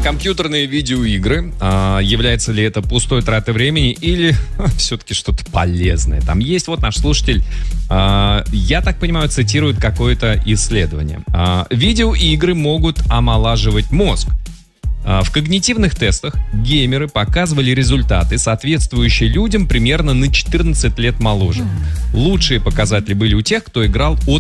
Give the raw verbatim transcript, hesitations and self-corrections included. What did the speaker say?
Компьютерные видеоигры. А, является ли это пустой тратой времени или все-таки что-то полезное? Там есть вот наш слушатель, а, я так понимаю, цитирует какое-то исследование. А, видеоигры могут омолаживать мозг. В когнитивных тестах геймеры показывали результаты, соответствующие людям примерно на четырнадцать лет моложе. Лучшие показатели были у тех, кто играл от